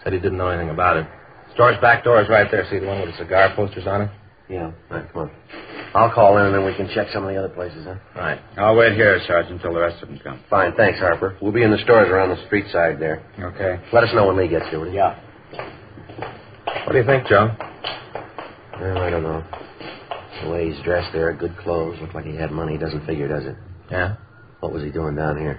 Said he didn't know anything about it. Store's back door is right there. See the one with the cigar posters on it? Yeah. All right, come on. I'll call in and then we can check some of the other places, huh? All right. I'll wait here, Sergeant, until the rest of them come. Fine, thanks, Harper. We'll be in the stores around the street side there. Okay. Let us know when Lee gets here, will you? Yeah. What do you think, Joe? Well, I don't know. The way he's dressed there, good clothes, look like he had money. Doesn't figure, does it? Yeah? What was he doing down here?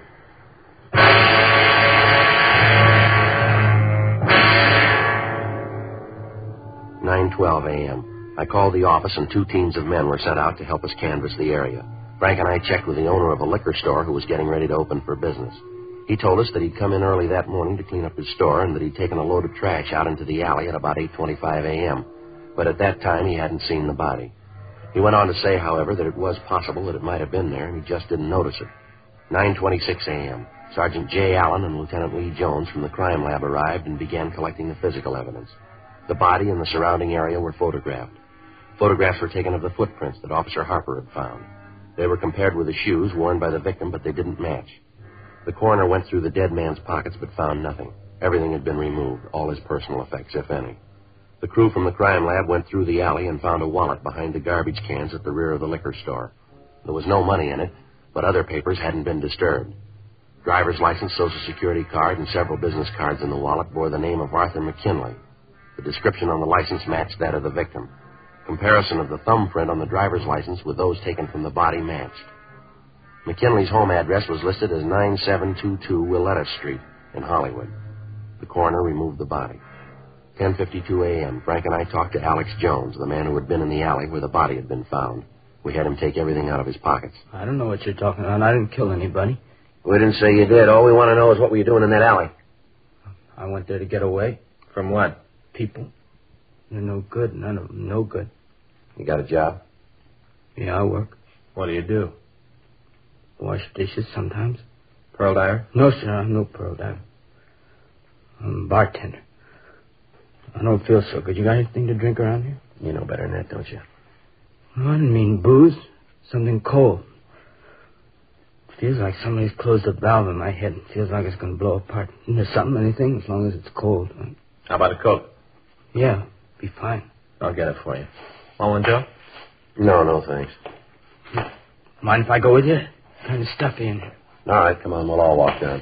9:12 a.m. I called the office and 2 teams of men were sent out to help us canvass the area. Frank and I checked with the owner of a liquor store who was getting ready to open for business. He told us that he'd come in early that morning to clean up his store and that he'd taken a load of trash out into the alley at about 8:25 a.m. But at that time, he hadn't seen the body. He went on to say, however, that it was possible that it might have been there and he just didn't notice it. 9:26 a.m. Sergeant J. Allen and Lieutenant Lee Jones from the crime lab arrived and began collecting the physical evidence. The body and the surrounding area were photographed. Photographs were taken of the footprints that Officer Harper had found. They were compared with the shoes worn by the victim, but they didn't match. The coroner went through the dead man's pockets but found nothing. Everything had been removed, all his personal effects, if any. The crew from the crime lab went through the alley and found a wallet behind the garbage cans at the rear of the liquor store. There was no money in it, but other papers hadn't been disturbed. Driver's license, Social Security card, and several business cards in the wallet bore the name of Arthur McKinley. The description on the license matched that of the victim. Comparison of the thumbprint on the driver's license with those taken from the body matched. McKinley's home address was listed as 9722 Willetta Street in Hollywood. The coroner removed the body. 10:52 a.m., Frank and I talked to Alex Jones, the man who had been in the alley where the body had been found. We had him take everything out of his pockets. I don't know what you're talking about. I didn't kill anybody. We didn't say you did. All we want to know is what were you doing in that alley? I went there to get away. From what? People. They're no good. None of them no good. You got a job? Yeah, I work. What do you do? Wash dishes sometimes. Pearl dyer? No, sir. I'm no pearl dyer. I'm a bartender. I don't feel so good. You got anything to drink around here? You know better than that, don't you? Well, I didn't mean booze. Something cold. Feels like somebody's closed a valve in my head. It feels like it's going to blow apart. Isn't there something, anything, as long as it's cold? How about a Coke? Yeah, be fine. I'll get it for you. Want one, Joe? No, thanks. Mind if I go with you? Kind of stuffy in here. All right, come on, we'll all walk down.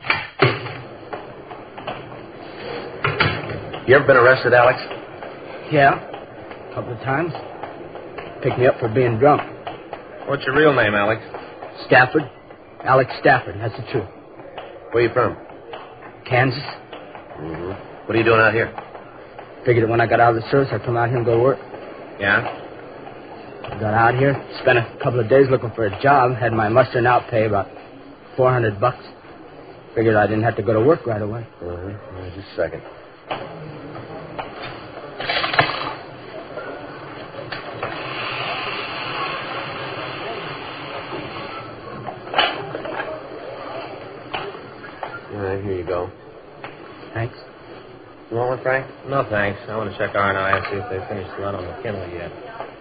You ever been arrested, Alex? Yeah, a couple of times. Picked me up for being drunk. What's your real name, Alex? Stafford. Alex Stafford, that's the truth. Where you from? Kansas. Mm-hmm. What are you doing out here? Figured that when I got out of the service, I'd come out here and go to work. Yeah? Got out here, spent a couple of days looking for a job, had my muster and out pay about $400. Figured I didn't have to go to work right away. Just a second. All right, here you go. Thanks. You want one, Frank? No, thanks. I want to check R&I and see if they finished the run on McKinley yet.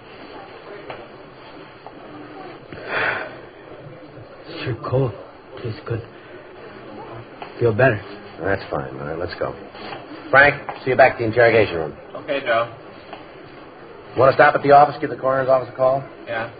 Sure cold. Tastes good. Feel better. That's fine. All right, let's go. Frank, see you back at the interrogation room. Okay, Joe. Want to stop at the office, give the coroner's office a call? Yeah.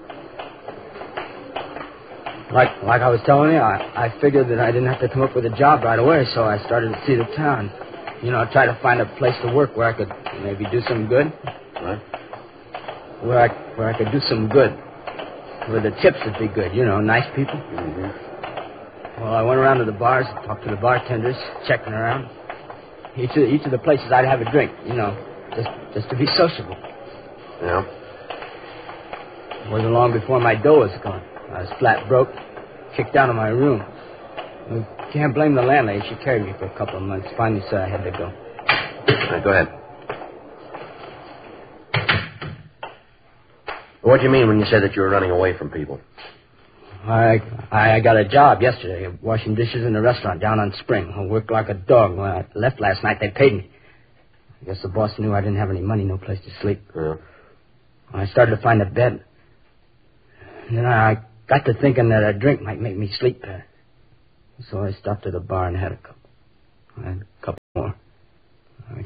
Like I was telling you, I figured that I didn't have to come up with a job right away, so I started to see the town. You know, try to find a place to work where I could maybe do some good. What? Where I could do some good. Where the tips would be good, you know, nice people. Mm-hmm. Well, I went around to the bars, talked to the bartenders, checking around. Each of the places I'd have a drink, you know, just to be sociable. Yeah? It wasn't long before my dough was gone. I was flat broke, kicked out of my room. You can't blame the landlady. She carried me for a couple of months. Finally said I had to go. All right, go ahead. What do you mean when you said that you were running away from people? I got a job yesterday, washing dishes in a restaurant down on Spring. I worked like a dog. When I left last night, they paid me. I guess the boss knew I didn't have any money, no place to sleep. Yeah. I started to find a bed. And then I got to thinking that a drink might make me sleep better. So I stopped at a bar and had a couple. I had a couple more.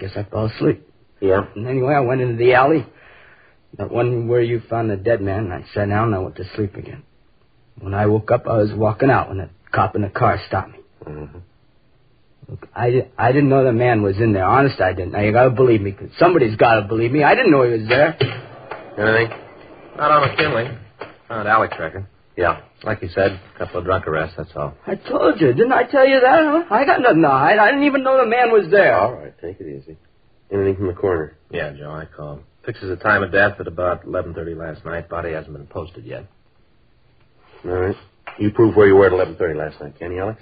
guess I fell asleep. Yeah? And anyway, I went into the alley, that one where you found the dead man, and I sat down and I went to sleep again. When I woke up, I was walking out when a cop in the car stopped me. Mm-hmm. Look, I didn't know the man was in there. Honest, I didn't. Now, you gotta believe me, 'cause somebody's gotta believe me. I didn't know he was there. Anything? Not on McKinley. Found Alex record. Yeah. Like you said, a couple of drunk arrests, that's all. I told you. Didn't I tell you that, huh? I got nothing to hide. I didn't even know the man was there. All right, take it easy. Anything from the coroner? Yeah, Joe, I called. Fixes the time of death at about 11:30 last night. Body hasn't been posted yet. All right. You proved where you were at 11:30 last night, can you, Alex?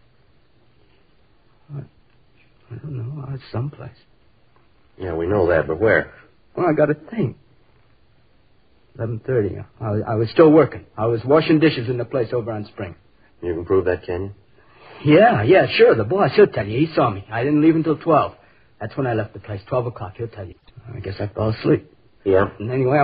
I don't know. I was someplace. Yeah, we know that, but where? Well, I got to think. 11:30. I was still working. I was washing dishes in the place over on Spring. You can prove that, can you? Yeah, sure. The boss, he'll tell you. He saw me. I didn't leave until 12. That's when I left the place, 12 o'clock. He'll tell you. I guess I fell asleep. Yeah. And anyway,